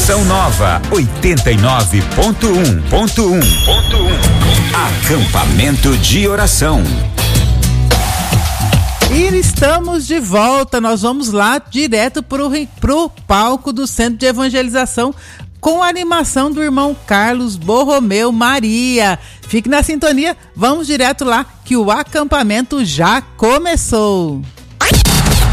Canção Nova 89.1.1. Acampamento de oração. E estamos de volta, nós vamos lá direto pro palco do Centro de Evangelização com a animação do irmão Carlos Borromeu Maria. Fique na sintonia, vamos direto lá que o acampamento já começou.